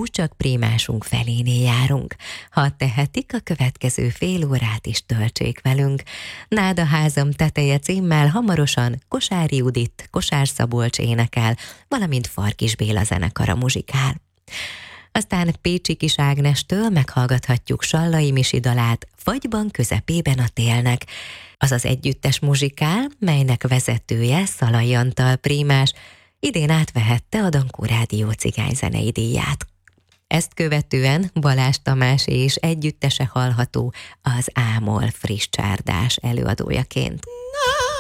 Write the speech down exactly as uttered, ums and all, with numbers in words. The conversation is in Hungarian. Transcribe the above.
búcsak prímásunk felénél járunk. Ha tehetik, a következő fél órát is töltsék velünk. Náda házam teteje címmel hamarosan Kosár Judit, Kosár Szabolcs énekel, valamint Farkis Béla zenekara muzsikál. Aztán Pécsi Kis Ágnestől meghallgathatjuk Sallai Misi dalát Fagyban közepében a télnek. Az az együttes muzsikál, melynek vezetője Szalai Antal prímás, idén átvehette a Dankó Rádió cigányzenei díját. Ezt követően Balázs Tamás és együttese hallható az Ámol friss csárdás előadójaként.